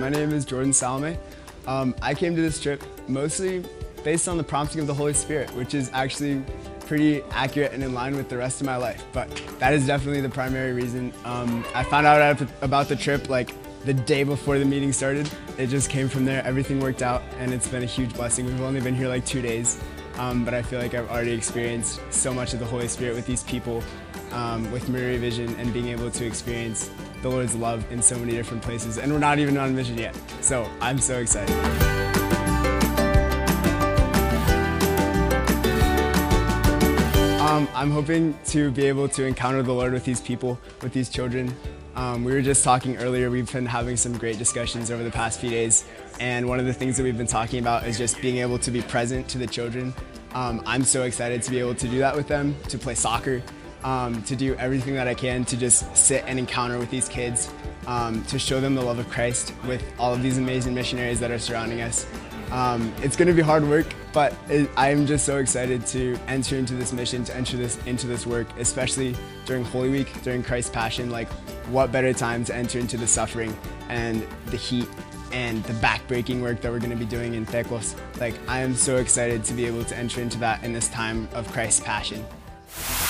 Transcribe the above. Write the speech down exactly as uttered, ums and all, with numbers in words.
My name is Jordan Salome. Um, I came to this trip mostly based on the prompting of the Holy Spirit, which is actually pretty accurate and in line with the rest of my life. But that is definitely the primary reason. Um, I found out about the trip like the day before the meeting started. It just came from there. Everything worked out, and it's been a huge blessing. We've only been here like two days, um, but I feel like I've already experienced so much of the Holy Spirit with these people, um, with Murray Vision, and being able to experience the Lord's love in so many different places. And we're not even on mission yet, so I'm so excited. Um, I'm hoping to be able to encounter the Lord with these people, with these children. Um, we were just talking earlier, we've been having some great discussions over the past few days, and one of the things that we've been talking about is just being able to be present to the children. Um, I'm so excited to be able to do that with them, to play soccer, um, to do everything that I can to just sit and encounter with these kids, um, to show them the love of Christ with all of these amazing missionaries that are surrounding us. Um, it's going to be hard work, but it, I'm just so excited to enter into this mission, to enter this into this work, especially during Holy Week, during Christ's Passion. Like, what better time to enter into the suffering and the heat and the back-breaking work that we're going to be doing in Pecos. Like, I am so excited to be able to enter into that in this time of Christ's Passion.